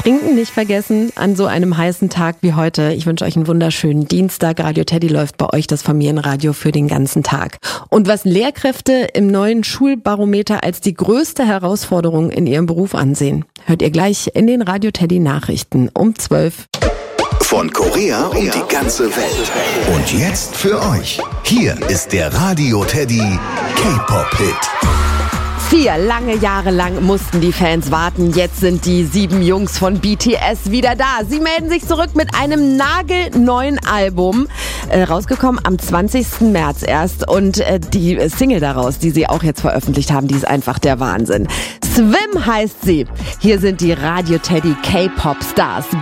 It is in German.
Trinken nicht vergessen an so einem heißen Tag wie heute. Ich wünsche euch einen wunderschönen Dienstag. Radio Teddy läuft bei euch das Familienradio für den ganzen Tag. Und was Lehrkräfte im neuen Schulbarometer als die größte Herausforderung in ihrem Beruf ansehen, hört ihr gleich in den Radio Teddy Nachrichten um 12. Von Korea um die ganze Welt. Und jetzt für euch. Hier ist der Radio Teddy K-Pop-Hit. 4 lange Jahre lang mussten die Fans warten. Jetzt sind die 7 Jungs von BTS wieder da. Sie melden sich zurück mit einem nagelneuen Album. Rausgekommen am 20. März erst. Und die Single daraus, die sie auch jetzt veröffentlicht haben, die ist einfach der Wahnsinn. Swim heißt sie. Hier sind die Radio Teddy K-Pop Stars.